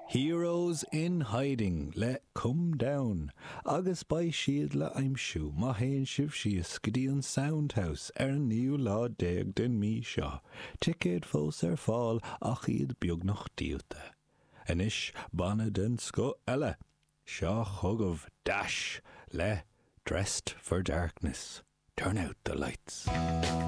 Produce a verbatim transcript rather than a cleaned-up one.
Heroes in hiding, le come down. Agus by siad le aimsú, má hain sibh sios go dtí an Soundhouse ar an níú lá déag den mí seo. Ticéad fós ar fáil ach iad beag nach díota. Anis banna den sco eile. Seo chugah dash le Dressed for Darkness. Turn out the lights.